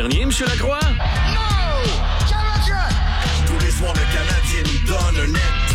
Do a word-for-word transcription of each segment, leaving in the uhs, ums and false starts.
dernier, M. Lacroix? No! Challenger! Tous les soirs, le Canadien nous donne un net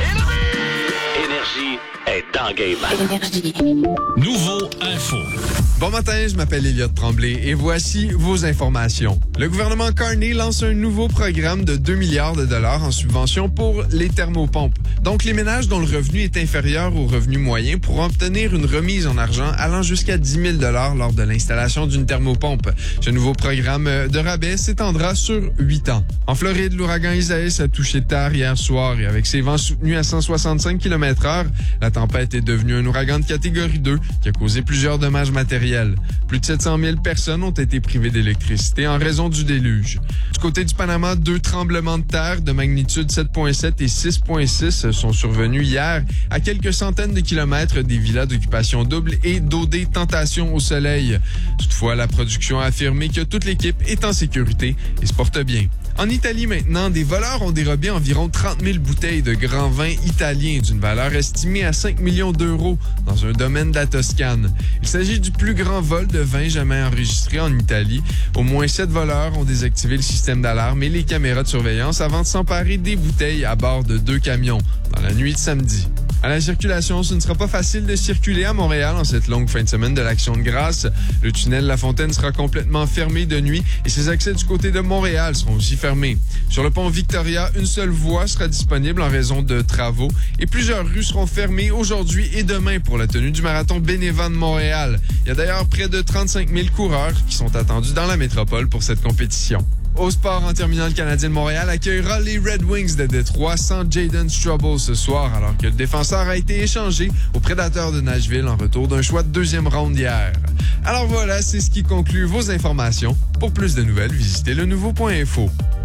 show. Énergie est dans Game. Énergie. Nouveau info. Bon matin, je m'appelle Elliott Tremblay et voici vos informations. Le gouvernement Carney lance un nouveau programme de deux milliards de dollars en subvention pour les thermopompes. Donc, les ménages dont le revenu est inférieur au revenu moyen pourront obtenir une remise en argent allant jusqu'à dix mille dollars lors de l'installation d'une thermopompe. Ce nouveau programme de rabais s'étendra sur huit ans. En Floride, l'ouragan Isaias a touché tard hier soir et avec ses vents soutenus à cent soixante-cinq kilomètres heure, la tempête est devenue un ouragan de catégorie deux qui a causé plusieurs dommages matériels. Plus de sept cent mille personnes ont été privées d'électricité en raison du déluge. Du côté du Panama, deux tremblements de terre de magnitude sept virgule sept et six virgule six sont survenus hier à quelques centaines de kilomètres des villas d'occupation double et d'O D Tentation au Soleil. Toutefois, la production a affirmé que toute l'équipe est en sécurité et se porte bien. En Italie maintenant, des voleurs ont dérobé environ trente mille bouteilles de grand vin italien d'une valeur estimée à cinq millions d'euros dans un domaine de la Toscane. Il s'agit du plus grand vol de vin jamais enregistré en Italie. Au moins sept voleurs ont désactivé le système d'alarme et les caméras de surveillance avant de s'emparer des bouteilles à bord de deux camions dans la nuit de samedi. À la circulation, ce ne sera pas facile de circuler à Montréal en cette longue fin de semaine de l'Action de grâce. Le tunnel La Fontaine sera complètement fermé de nuit et ses accès du côté de Montréal seront aussi fermés. Sur le pont Victoria, une seule voie sera disponible en raison de travaux et plusieurs rues seront fermées aujourd'hui et demain pour la tenue du marathon Bénévent de Montréal. Il y a d'ailleurs près de trente-cinq mille coureurs qui sont attendus dans la métropole pour cette compétition. Au sport, en terminant, le Canadien de Montréal accueillera les Red Wings de Détroit sans Jayden Struble ce soir, alors que le défenseur a été échangé aux Prédateurs de Nashville en retour d'un choix de deuxième ronde hier. Alors voilà, c'est ce qui conclut vos informations. Pour plus de nouvelles, visitez le nouveau point info.